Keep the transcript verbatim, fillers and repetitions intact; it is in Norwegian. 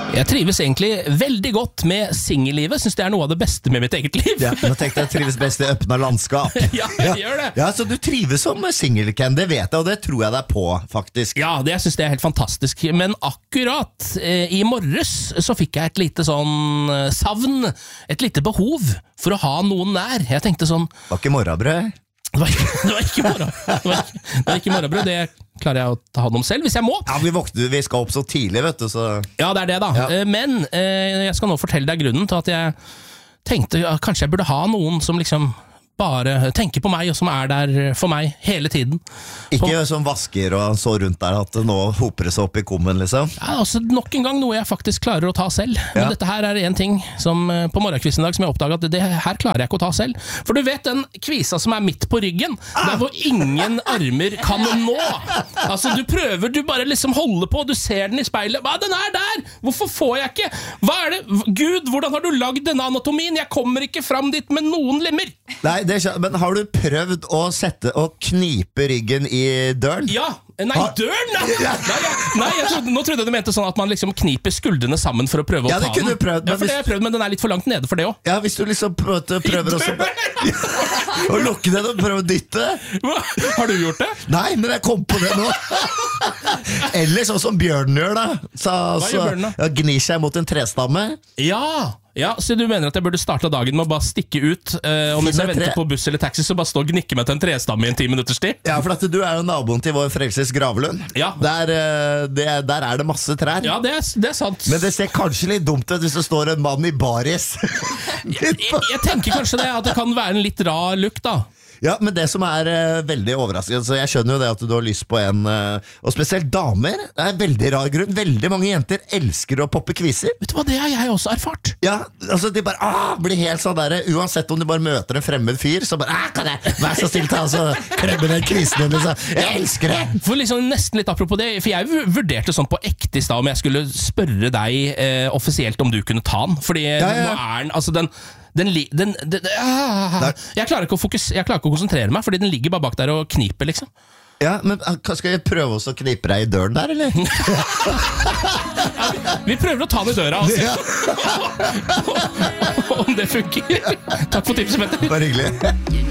Jeg trives egentlig veldig godt med singellivet. Synes det er noe av det beste med mitt eget liv. Ja, nå tenkte jeg trives best i øppna landskap. Ja, jeg gjør det. Ja, så du trives som single, Ken, det vet jeg, og det tror jeg deg på, faktisk. Ja, det, jeg synes det er helt fantastisk. Men akkurat eh, i morges så fikk jeg et lite sånn eh, savn, et lite behov for å ha noen nær. Jeg tenkte sånn... Var ikke morgenbrød? Det var ikke, det var ikke morgen. Det var ikke, det var ikke morgenbrød, det klarer jeg å ta hånd om selv, hvis jeg må. Ja, vi, våkner, vi skal opp så tidlig, vet du, så... Ja, det er det da. Ja. Eh, Men eh, jeg skal nå fortelle deg grunnen til at jeg tenkte ja, kanskje jeg burde ha noen som liksom bare tenker på meg, og som er der for meg hele tiden. Ikke som vasker og så rundt der at det nå hoper det seg opp i kummen, liksom. Ja, altså nok en gang noe jeg faktisk klarer å ta selv. Men Ja. dette her er en ting som eh, på morgenkvisten i dag som jeg oppdaget at det her klarer jeg ikke å ta selv. For du vet den kvisa som er midt på ryggen, der hvor ingen armer kan nå. Altså du prøver, du bare liksom holder på, du ser den i speilet. Hva, den er der! Hvorfor får jeg ikke? Hva er det? Gud, hvordan har du lagd denne anatomien? Jeg kommer ikke fram dit med noen lemmer. Nei, det er, ikke- men har du prøvd å sette og knipe ryggen i døren? Ja, nei, Har- døren! Nei, nei, jeg, nei jeg trodde, nå trodde jeg du mente sånn at man liksom kniper skuldrene sammen for å prøve å Ja, det ta kunne den. du prøvd, men Ja, for det har jeg prøvd, men den er litt for langt nede for det også. Ja, hvis du liksom prøver, prøver også å lukke den og prøve å dytte. Hva? Har du gjort det? Nei, men jeg kom på det nå. Eller sånn som bjørnen gjør da. Så, Hva så gjør bjørnen da? ja, gnir seg mot en trestamme. Ja, ja, så du mener at jeg burde starte dagen med å bare stikke ut eh, og mens jeg Finne tre. venter på buss eller taxi, så bare stå og gnikke meg til en trestamme i en ti minutters tid? Ja, for at du er jo naboen til vår Frelses Gravlund. Ja. Der, eh, det, der er det masse trær. Ja, det er, det er sant. Men det ser kanskje litt dumt ut hvis det står en mann i baris. jeg, jeg tenker kanskje det, at det kan være en litt rar look da. Ja, men det som er eh, veldig overraskende, så jeg skjønner jo det at du har lyst på en, eh, og spesielt damer, det er en veldig rar grunn. Veldig mange jenter elsker å poppe kviser. Vet du hva, det har jeg også erfart. Ja, altså de bare ah, blir helt sånn der. Uansett om du bare møter en fremmed fyr, så bare ah, kan jeg være så stilt, altså, kremme den kvisen din, liksom. Jeg elsker det! For liksom nesten litt apropos det, for jeg vu- vurderte sånn på ekte i stad om jeg skulle spørre deg eh, offisielt om du kunne ta den. Fordi Ja, ja. nå er den, altså den den, li- den, den, ah, jeg, klarer ikke å fokus, jeg klarer ikke å konsentrere meg, fordi den ligger bare bak der og kniper liksom. Ja, men ah, skal jeg prøve også å knipe deg i døren der, eller? Vi prøver å ta den i døra altså. Ja, Om det funker. Takk for tipset, Petter. bare hyggelig.